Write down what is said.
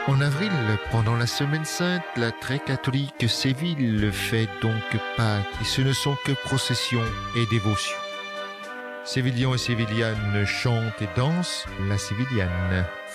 En avril, pendant la Semaine Sainte, la très catholique Séville fait donc Pâques et ce ne sont que processions et dévotions. Sévillans et Sévillanes chantent et dansent la sévillane.